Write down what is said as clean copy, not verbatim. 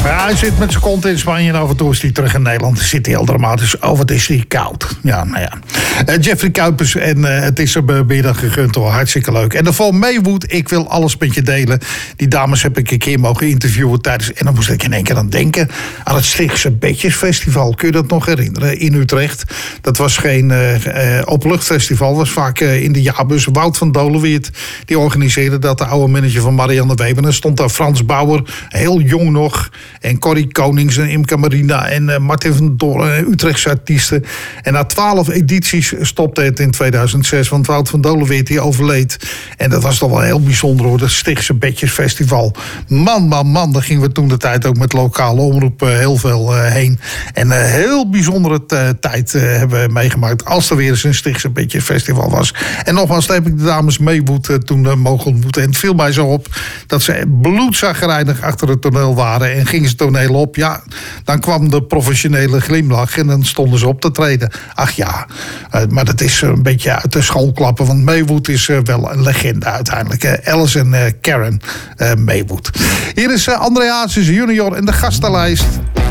Ja, hij zit met zijn kont in Spanje en af en toe is hij terug in Nederland. Dan zit hij heel dramatisch. Oh, wat is hij koud. Ja, nou ja. Jeffrey Kuipers en het is er middag gegund hoor. Hartstikke leuk. En de Van Maywood, ik wil alles met je delen. Die dames heb ik een keer mogen interviewen tijdens... En dan moest ik in één keer aan denken aan het Stichtse Beetjesfestival. Kun je dat nog herinneren? In Utrecht. Dat was geen openluchtfestival. Dat was vaak in de jaarbus. Wout van Dolenweert, die organiseerde dat. De oude manager van Marianne Weber. En stond daar Frans Bauer, heel jong nog. En Corrie Konings en Imca Marina en Martin van Doorn, Utrechtse artiesten. En na 12 edities stopte het in 2006, want Wout van Dolenweert die overleed. En dat was toch wel heel bijzonder hoor, dat Stichtse Beetjesfestival. Man, daar gingen we toen de tijd ook met lokale omroep heel veel heen. En een heel bijzondere tijd hebben we meegemaakt als er weer eens een Stichtse Beetjesfestival was. En nogmaals, daar heb ik de dames Maywood toen mogen ontmoeten. En het viel mij zo op dat ze bloedzagrijnig achter het toneel waren. En gingen ze het toneel op, ja, dan kwam de professionele glimlach en dan stonden ze op te treden. Ach ja, maar dat is een beetje uit de school klappen, want Maywood is wel een legende uiteindelijk. Alice en Karen Maywood. Hier is André Hazes junior en de gastenlijst.